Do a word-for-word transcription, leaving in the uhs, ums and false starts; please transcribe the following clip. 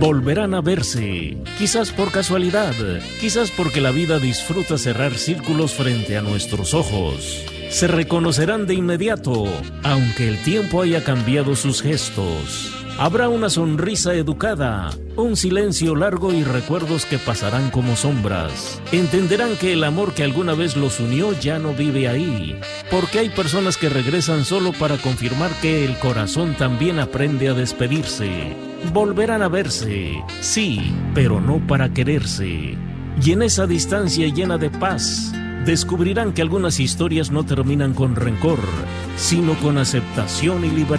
Volverán a verse, quizás por casualidad, quizás porque la vida disfruta cerrar círculos frente a nuestros ojos. Se reconocerán de inmediato, aunque el tiempo haya cambiado sus gestos. Habrá una sonrisa educada, un silencio largo y recuerdos que pasarán como sombras. Entenderán que el amor que alguna vez los unió ya no vive ahí, porque hay personas que regresan solo para confirmar que el corazón también aprende a despedirse. Volverán a verse, sí, pero no para quererse. Y en esa distancia llena de paz, descubrirán que algunas historias no terminan con rencor, sino con aceptación y libertad.